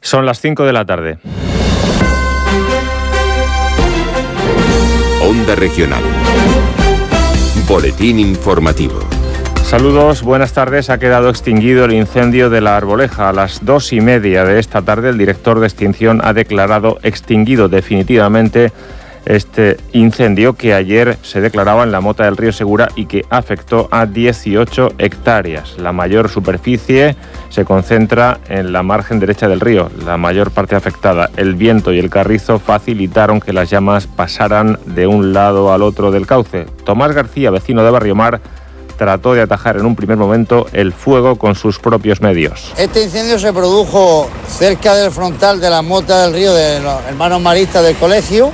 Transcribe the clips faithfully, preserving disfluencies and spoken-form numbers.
Son las cinco de la tarde. Onda Regional. Boletín informativo. Saludos, buenas tardes. Ha quedado extinguido el incendio de La Arboleja. A las dos y media de esta tarde, el director de extinción ha declarado extinguido definitivamente este incendio que ayer se declaraba en la Mota del Río Segura y que afectó a dieciocho hectáreas. La mayor superficie se concentra en la margen derecha del río, la mayor parte afectada. El viento y el carrizo facilitaron que las llamas pasaran de un lado al otro del cauce. Tomás García, vecino de Barriomar, trató de atajar en un primer momento el fuego con sus propios medios. Este incendio se produjo cerca del frontal de la Mota del Río de los hermanos maristas del colegio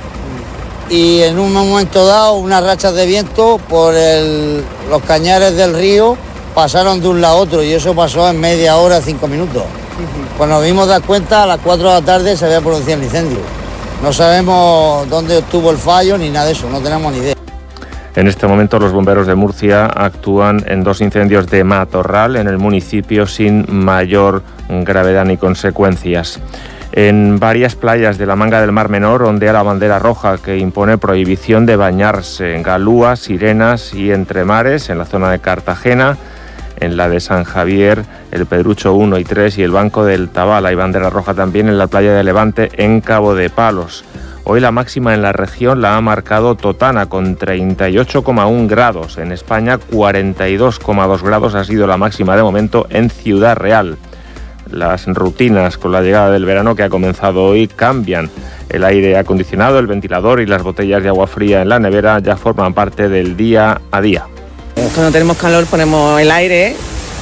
y en un momento dado unas rachas de viento por el, los cañares del río pasaron de un lado a otro y eso pasó en media hora, cinco minutos. Cuando nos vimos dar cuenta, a las cuatro de la tarde se había producido el incendio. No sabemos dónde estuvo el fallo ni nada de eso, no tenemos ni idea. En este momento los bomberos de Murcia actúan en dos incendios de matorral en el municipio sin mayor gravedad ni consecuencias. En varias playas de la Manga del Mar Menor ondea la bandera roja que impone prohibición de bañarse en Galúa, Sirenas y Entremares, en la zona de Cartagena, en la de San Javier, el Pedrucho uno y tres y el Banco del Tabal. Hay bandera roja también en la playa de Levante, en Cabo de Palos. Hoy la máxima en la región la ha marcado Totana con treinta y ocho coma uno grados. En España, cuarenta y dos coma dos grados ha sido la máxima de momento en Ciudad Real. Las rutinas con la llegada del verano que ha comenzado hoy cambian. El aire acondicionado, el ventilador y las botellas de agua fría en la nevera ya forman parte del día a día. Cuando tenemos calor ponemos el aire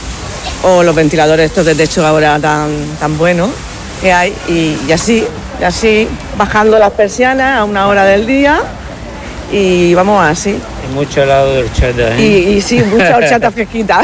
o los ventiladores estos de techo ahora tan, tan buenos que hay y, y así, y así bajando las persianas a una hora del día y vamos así. Y mucho helado de horchata, ¿eh? Y, y sí, mucha horchata fresquita.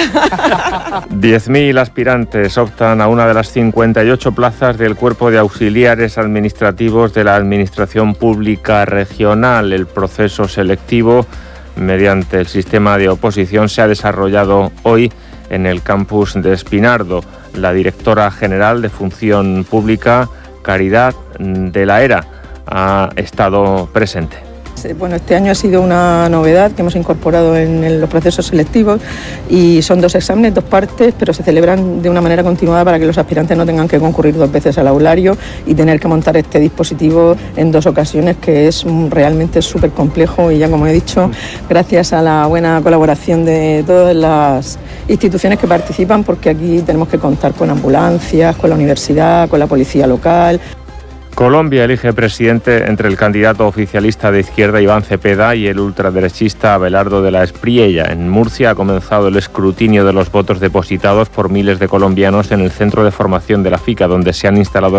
diez mil aspirantes optan a una de las cincuenta y ocho plazas del Cuerpo de Auxiliares Administrativos de la Administración Pública Regional. El proceso selectivo, mediante el sistema de oposición, se ha desarrollado hoy en el campus de Espinardo. La directora general de Función Pública, Caridad de la Era, ha estado presente. Bueno, este año ha sido una novedad que hemos incorporado en los procesos selectivos y son dos exámenes, dos partes, pero se celebran de una manera continuada para que los aspirantes no tengan que concurrir dos veces al aulario y tener que montar este dispositivo en dos ocasiones, que es realmente súper complejo y ya, como he dicho, gracias a la buena colaboración de todas las instituciones que participan, porque aquí tenemos que contar con ambulancias, con la universidad, con la policía local. Colombia elige presidente entre el candidato oficialista de izquierda Iván Cepeda y el ultraderechista Abelardo de la Espriella. En Murcia ha comenzado el escrutinio de los votos depositados por miles de colombianos en el centro de formación de la FICA, donde se han instalado